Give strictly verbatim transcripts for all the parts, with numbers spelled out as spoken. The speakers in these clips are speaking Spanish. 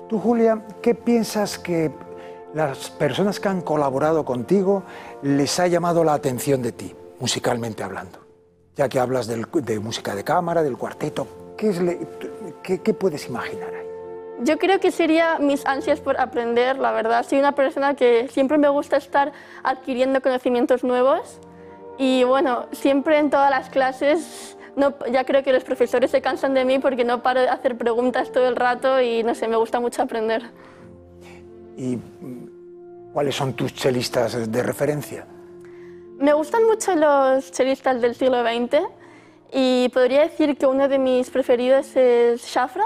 Tú, Julia, ¿qué piensas que las personas que han colaborado contigo les ha llamado la atención de ti, musicalmente hablando? Ya que hablas del, de música de cámara, del cuarteto, ¿qué, es le, qué, qué puedes imaginar ahí? Yo creo que sería mis ansias por aprender, la verdad. Soy una persona que siempre me gusta estar adquiriendo conocimientos nuevos y bueno, siempre en todas las clases, no, ya creo que los profesores se cansan de mí porque no paro de hacer preguntas todo el rato y no sé, me gusta mucho aprender. ¿Y cuáles son tus chelistas de referencia? Me gustan mucho los chelistas del siglo veinte y podría decir que uno de mis preferidos es Shafran.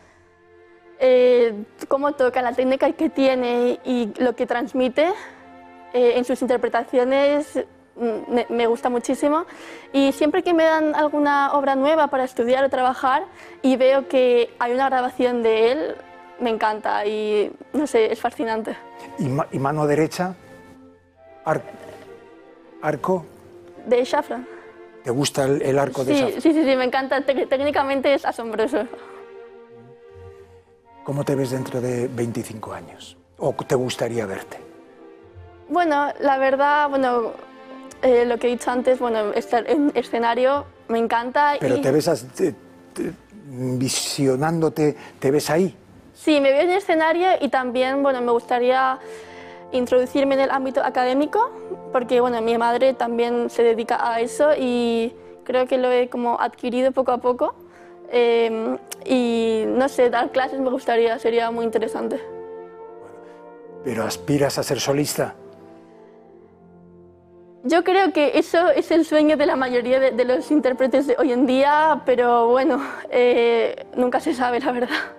Eh, cómo toca, la técnica que tiene y lo que transmite eh, en sus interpretaciones me, me gusta muchísimo. Y siempre que me dan alguna obra nueva para estudiar o trabajar y veo que hay una grabación de él, me encanta y no sé, es fascinante. ¿Y, ma y mano derecha? Ar ¿Arco? De Shafran. ¿Te gusta el, el arco sí, de Shafran? Sí, sí, sí, me encanta. Técnicamente es asombroso. ¿Cómo te ves dentro de veinticinco años? ¿O te gustaría verte? Bueno, la verdad, bueno, eh, lo que he dicho antes, bueno, estar en escenario me encanta. ¿Pero y... te ves te, te, visionándote, te ves ahí? Sí, me veo en escenario y también, bueno, me gustaría introducirme en el ámbito académico, porque, bueno, mi madre también se dedica a eso y creo que lo he como adquirido poco a poco. Eh, y no sé, dar clases me gustaría, sería muy interesante. ¿Pero aspiras a ser solista? Yo creo que eso es el sueño de la mayoría de, de los intérpretes de hoy en día, pero bueno, eh, nunca se sabe la verdad.